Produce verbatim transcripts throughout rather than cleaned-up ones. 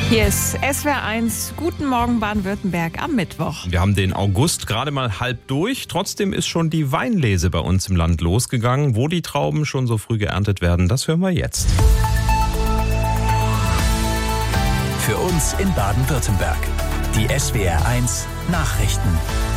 Hier ist S W R eins. Guten Morgen Baden-Württemberg am Mittwoch. Wir haben den August gerade mal halb durch. Trotzdem ist schon die Weinlese bei uns im Land losgegangen. Wo die Trauben schon so früh geerntet werden, das hören wir jetzt. Für uns in Baden-Württemberg. Die S W R eins Nachrichten.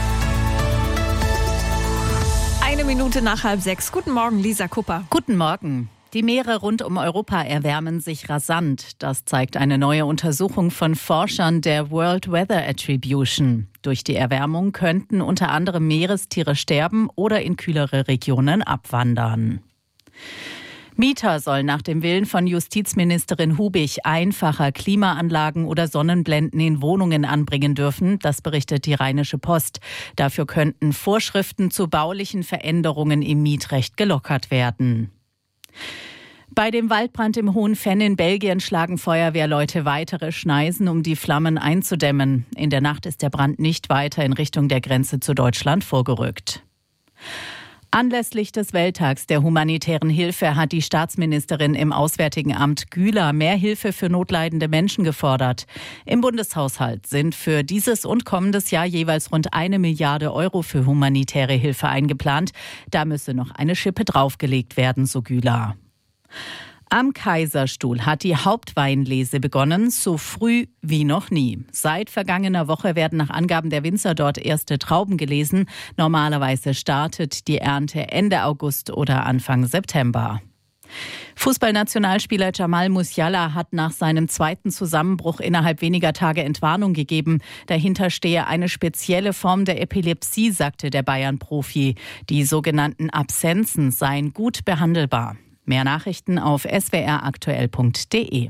Eine Minute nach halb sechs. Guten Morgen, Lisa Kupper. Guten Morgen. Die Meere rund um Europa erwärmen sich rasant. Das zeigt eine neue Untersuchung von Forschern der World Weather Attribution. Durch die Erwärmung könnten unter anderem Meerestiere sterben oder in kühlere Regionen abwandern. Mieter sollen nach dem Willen von Justizministerin Hubig einfacher Klimaanlagen oder Sonnenblenden in Wohnungen anbringen dürfen. Das berichtet die Rheinische Post. Dafür könnten Vorschriften zu baulichen Veränderungen im Mietrecht gelockert werden. Bei dem Waldbrand im Hohen Venn in Belgien schlagen Feuerwehrleute weitere Schneisen, um die Flammen einzudämmen. In der Nacht ist der Brand nicht weiter in Richtung der Grenze zu Deutschland vorgerückt. Anlässlich des Welttags der humanitären Hilfe hat die Staatsministerin im Auswärtigen Amt Güler mehr Hilfe für notleidende Menschen gefordert. Im Bundeshaushalt sind für dieses und kommendes Jahr jeweils rund eine Milliarde Euro für humanitäre Hilfe eingeplant. Da müsse noch eine Schippe draufgelegt werden, so Güler. Am Kaiserstuhl hat die Hauptweinlese begonnen, so früh wie noch nie. Seit vergangener Woche werden nach Angaben der Winzer dort erste Trauben gelesen. Normalerweise startet die Ernte Ende August oder Anfang September. Fußballnationalspieler Jamal Musiala hat nach seinem zweiten Zusammenbruch innerhalb weniger Tage Entwarnung gegeben. Dahinter stehe eine spezielle Form der Epilepsie, sagte der Bayern-Profi. Die sogenannten Absenzen seien gut behandelbar. Mehr Nachrichten auf s w r aktuell punkt d e.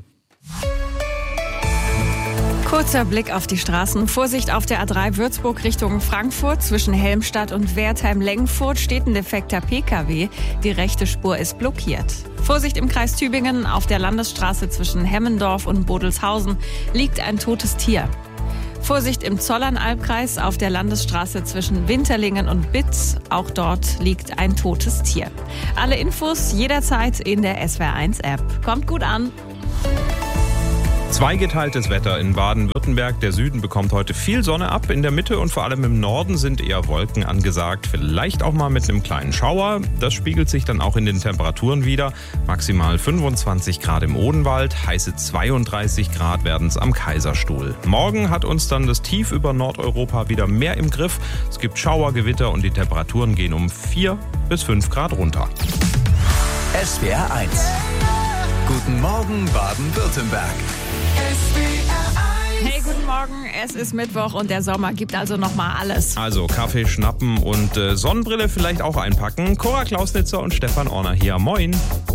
Kurzer Blick auf die Straßen. Vorsicht auf der A drei Würzburg Richtung Frankfurt. Zwischen Helmstadt und Wertheim-Lengfurt steht ein defekter P K W. Die rechte Spur ist blockiert. Vorsicht im Kreis Tübingen. Auf der Landesstraße zwischen Hemmendorf und Bodelshausen liegt ein totes Tier. Vorsicht im Zollernalbkreis auf der Landesstraße zwischen Winterlingen und Bitz. Auch dort liegt ein totes Tier. Alle Infos jederzeit in der S W R eins App. Kommt gut an. Zweigeteiltes Wetter in Baden-Württemberg. Der Süden bekommt heute viel Sonne ab. In der Mitte und vor allem im Norden sind eher Wolken angesagt. Vielleicht auch mal mit einem kleinen Schauer. Das spiegelt sich dann auch in den Temperaturen wieder. Maximal fünfundzwanzig Grad im Odenwald. Heiße zweiunddreißig Grad werden es am Kaiserstuhl. Morgen hat uns dann das Tief über Nordeuropa wieder mehr im Griff. Es gibt Schauer, Gewitter und die Temperaturen gehen um vier bis fünf Grad runter. S W R eins. Guten Morgen Baden-Württemberg. Hey, guten Morgen. Es ist Mittwoch und der Sommer gibt also nochmal alles. Also Kaffee schnappen und äh, Sonnenbrille vielleicht auch einpacken. Cora Klausnitzer und Stefan Orner hier. Moin.